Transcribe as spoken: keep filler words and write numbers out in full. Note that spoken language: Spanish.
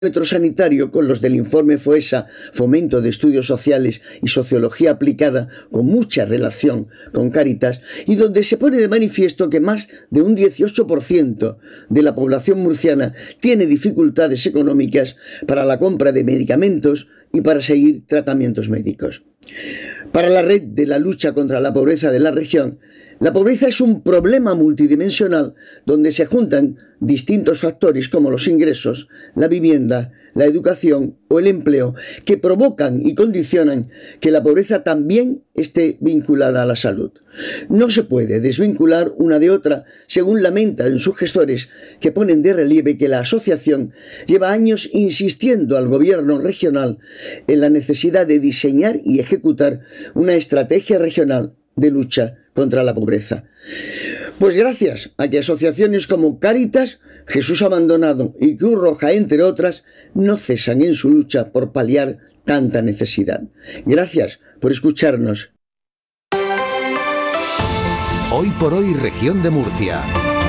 Parámetro sanitario con los del informe FOESA, Fomento de Estudios Sociales y Sociología Aplicada, con mucha relación con Cáritas, y donde se pone de manifiesto que más de un dieciocho por ciento de la población murciana tiene dificultades económicas para la compra de medicamentos y para seguir tratamientos médicos. Para la red de la lucha contra la pobreza de la región, la pobreza es un problema multidimensional donde se juntan distintos factores como los ingresos, la vivienda, la educación o el empleo, que provocan y condicionan que la pobreza también esté vinculada a la salud. No se puede desvincular una de otra, según lamentan sus gestores, que ponen de relieve que la asociación lleva años insistiendo al gobierno regional en la necesidad de diseñar y ejecutar una estrategia regional de lucha contra la pobreza. Pues gracias a que asociaciones como Cáritas, Jesús Abandonado y Cruz Roja, entre otras, no cesan en su lucha por paliar tanta necesidad. Gracias por escucharnos. Hoy por hoy, Región de Murcia.